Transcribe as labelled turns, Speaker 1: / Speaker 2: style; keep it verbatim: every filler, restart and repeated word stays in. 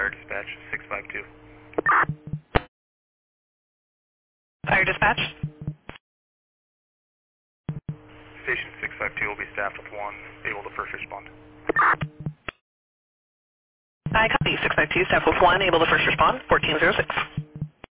Speaker 1: Fire Dispatch, six five two.
Speaker 2: Fire Dispatch?
Speaker 1: Station six five two will be staffed with one, able to first respond.
Speaker 2: I copy. six five two, staff with one, able to first respond, fourteen oh six.